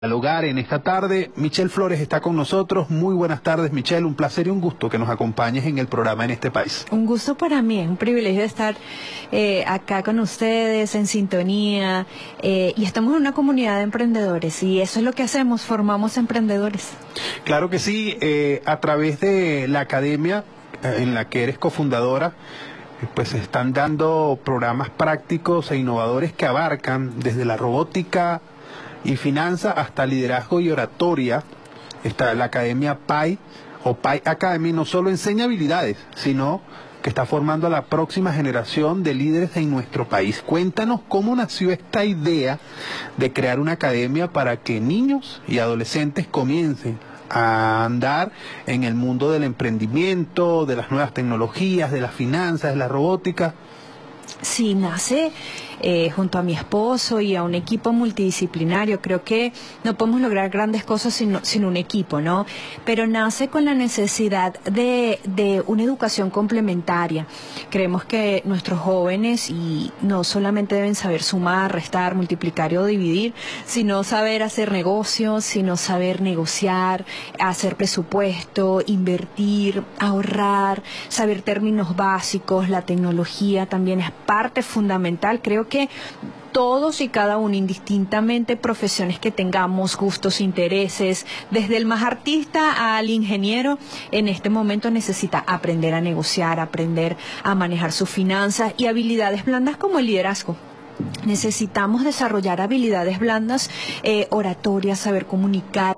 Dialogar en esta tarde. Michelle Flores está con nosotros. Muy buenas tardes, Michelle. Un placer y un gusto que nos acompañes en el programa En este País. Un gusto para mí, es un privilegio estar acá con ustedes, en sintonía, y estamos en una comunidad de emprendedores y eso es lo que hacemos, formamos emprendedores. Claro que sí, a través de la academia en la que eres cofundadora, pues se están dando programas prácticos e innovadores que abarcan desde la robótica y finanzas hasta liderazgo y oratoria. Está la Academia PAI o PAI Academy, no solo enseña habilidades, sino que está formando a la próxima generación de líderes en nuestro país. Cuéntanos cómo nació esta idea de crear una academia para que niños y adolescentes comiencen a andar en el mundo del emprendimiento, de las nuevas tecnologías, de las finanzas, de la robótica. Sí, nace junto a mi esposo y a un equipo multidisciplinario. Creo que no podemos lograr grandes cosas sin un equipo, ¿no? Pero nace con la necesidad de una educación complementaria. Creemos que nuestros jóvenes y no solamente deben saber sumar, restar, multiplicar o dividir, sino saber hacer negocios, sino saber negociar, hacer presupuesto, invertir, ahorrar, saber términos básicos. La tecnología también es parte fundamental. Creo que todos y cada uno, indistintamente profesiones que tengamos, gustos, intereses, desde el más artista al ingeniero, en este momento necesita aprender a negociar, aprender a manejar sus finanzas y habilidades blandas como el liderazgo. Necesitamos desarrollar habilidades blandas, oratoria, saber comunicar.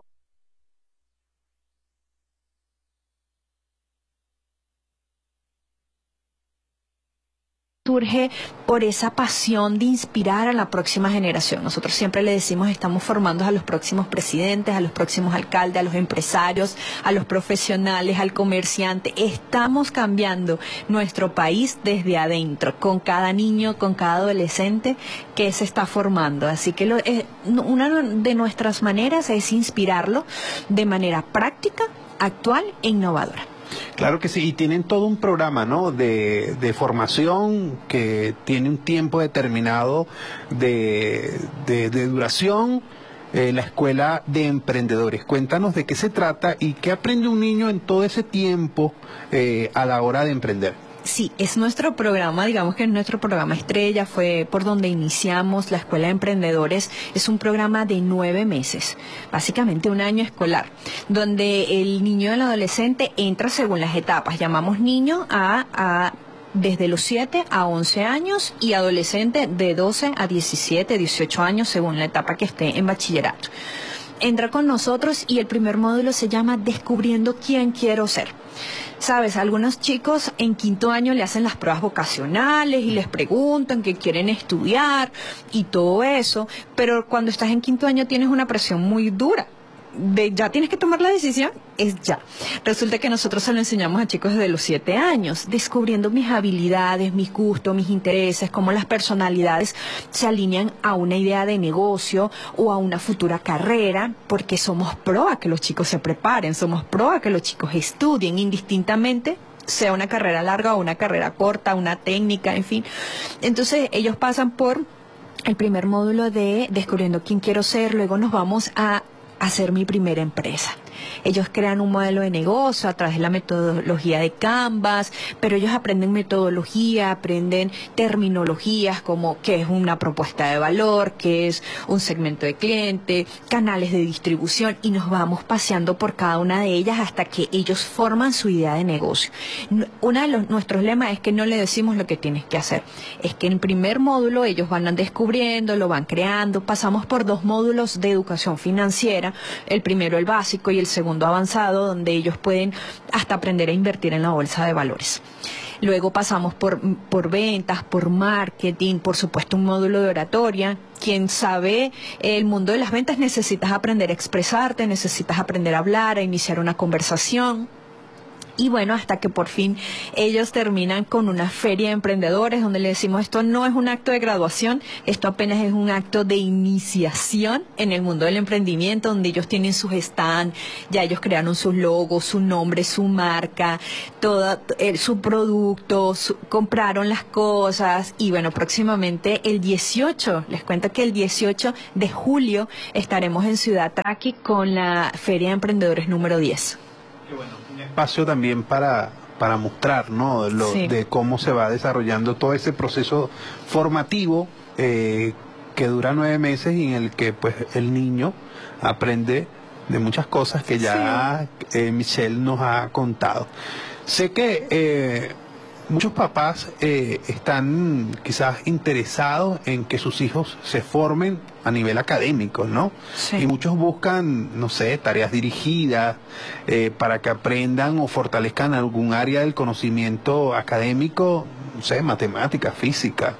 Surge por esa pasión de inspirar a la próxima generación. Nosotros siempre le decimos, estamos formando a los próximos presidentes, a los próximos alcaldes, a los empresarios, a los profesionales, al comerciante. Estamos cambiando nuestro país desde adentro, con cada niño, con cada adolescente que se está formando. Así que una de nuestras maneras es inspirarlo de manera práctica, actual e innovadora. Claro que sí, y tienen todo un programa, ¿no?, de formación que tiene un tiempo determinado de duración, la Escuela de Emprendedores. Cuéntanos de qué se trata y qué aprende un niño en todo ese tiempo a la hora de emprender. Sí, es nuestro programa, digamos que es nuestro programa estrella, fue por donde iniciamos la Escuela de Emprendedores. Es un programa de 9 meses, básicamente un año escolar, donde el niño y el adolescente entra según las etapas. Llamamos niño desde los 7 a 11 años y adolescente de 12 a 17, 18 años, según la etapa que esté en bachillerato. Entra con nosotros y el primer módulo se llama Descubriendo quién quiero ser. Sabes, algunos chicos en quinto año le hacen las pruebas vocacionales y les preguntan qué quieren estudiar y todo eso, pero cuando estás en quinto año tienes una presión muy dura. Ya tienes que tomar la decisión, es ya. Resulta que nosotros se lo enseñamos a chicos desde los 7 años, descubriendo mis habilidades, mis gustos, mis intereses, cómo las personalidades se alinean a una idea de negocio o a una futura carrera, porque somos pro a que los chicos se preparen, somos pro a que los chicos estudien indistintamente, sea una carrera larga o una carrera corta, una técnica, en fin. Entonces ellos pasan por el primer módulo de Descubriendo quién quiero ser, luego nos vamos a hacer mi primera empresa. Ellos crean un modelo de negocio a través de la metodología de Canvas, pero ellos aprenden metodología, aprenden terminologías como qué es una propuesta de valor, qué es un segmento de cliente, canales de distribución, y nos vamos paseando por cada una de ellas hasta que ellos forman su idea de negocio. Uno de nuestros lemas es que no le decimos lo que tienes que hacer, es que en el primer módulo ellos van descubriendo, lo van creando. Pasamos por 2 módulos de educación financiera, el primero el básico y el segundo avanzado, donde ellos pueden hasta aprender a invertir en la bolsa de valores. Luego pasamos por ventas, por marketing, por supuesto un módulo de oratoria. Quien sabe el mundo de las ventas, necesitas aprender a expresarte, necesitas aprender a hablar, a iniciar una conversación. Y bueno, hasta que por fin ellos terminan con una feria de emprendedores donde le decimos esto no es un acto de graduación, esto apenas es un acto de iniciación en el mundo del emprendimiento, donde ellos tienen sus stands, ya ellos crearon sus logos, su nombre, su marca, todo su producto, compraron las cosas y bueno, próximamente el 18, les cuento que el 18 de julio estaremos en Ciudad Traqui con la Feria de Emprendedores número 10. Qué bueno, un espacio también para mostrar, ¿no? Sí. De cómo se va desarrollando todo ese proceso formativo que dura 9 meses y en el que pues el niño aprende de muchas cosas que ya Michelle nos ha contado. Sé que muchos papás están quizás interesados en que sus hijos se formen a nivel académico, ¿no? Sí. Y muchos buscan, no sé, tareas dirigidas para que aprendan o fortalezcan algún área del conocimiento académico, no sé, matemática, física,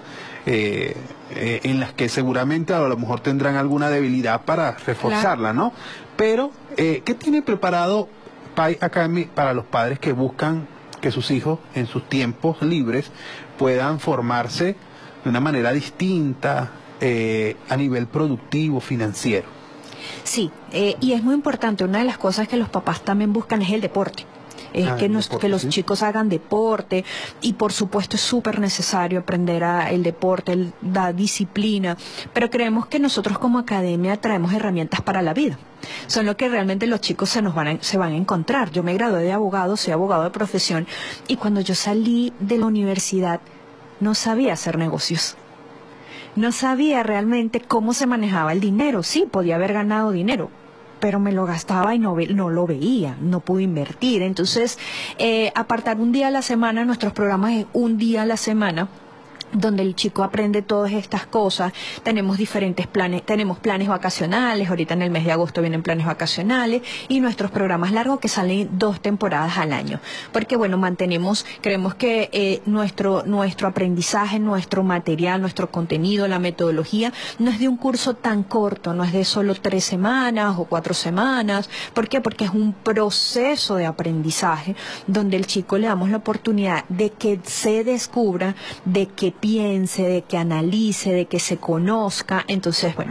en las que seguramente a lo mejor tendrán alguna debilidad para reforzarla, ¿no? Pero, ¿qué tiene preparado Pi Academy para los padres que buscan que sus hijos en sus tiempos libres puedan formarse de una manera distinta a nivel productivo, financiero? Sí, y es muy importante, una de las cosas que los papás también buscan es el deporte. Es que los chicos hagan deporte y por supuesto es súper necesario aprender el deporte, la disciplina, pero creemos que nosotros como academia traemos herramientas para la vida. Son lo que realmente los chicos se van a encontrar. Yo me gradué de abogado, soy abogado de profesión y cuando yo salí de la universidad no sabía hacer negocios. No sabía realmente cómo se manejaba el dinero. Sí, podía haber ganado dinero, pero me lo gastaba y no lo veía, no pude invertir. Entonces, apartar un día a la semana, nuestros programas es un día a la semana, donde el chico aprende todas estas cosas. Tenemos diferentes planes, tenemos planes vacacionales, ahorita en el mes de agosto vienen planes vacacionales y nuestros programas largos que salen 2 temporadas al año. Porque bueno, creemos que nuestro aprendizaje, nuestro material, nuestro contenido, la metodología, no es de un curso tan corto, no es de solo 3 semanas o 4 semanas. ¿Por qué? Porque es un proceso de aprendizaje donde el chico le damos la oportunidad de que se descubra, de que piense, de que analice, de que se conozca. Entonces, bueno,